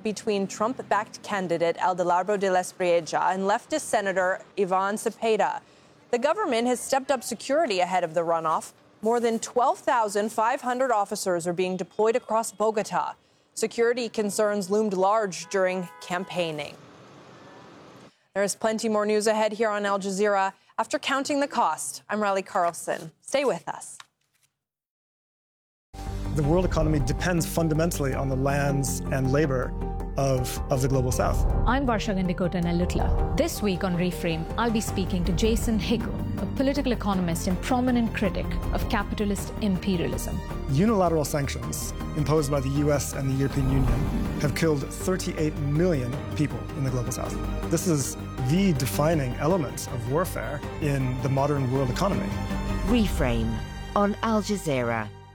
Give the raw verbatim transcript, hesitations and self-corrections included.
between Trump-backed candidate Abelardo de la Espriella and leftist Senator Ivan Cepeda. The government has stepped up security ahead of the runoff. More than twelve thousand five hundred officers are being deployed across Bogota. Security concerns loomed large during campaigning. There's plenty more news ahead here on Al Jazeera. After counting the cost, I'm Riley Carlson. Stay with us. The world economy depends fundamentally on the lands and labor of, of the Global South. I'm Varsha Gandikota Nellutla. This week on Reframe, I'll be speaking to Jason Hickel, a political economist and prominent critic of capitalist imperialism. Unilateral sanctions imposed by the U S and the European Union have killed thirty-eight million people in the Global South. This is the defining element of warfare in the modern world economy. Reframe on Al Jazeera.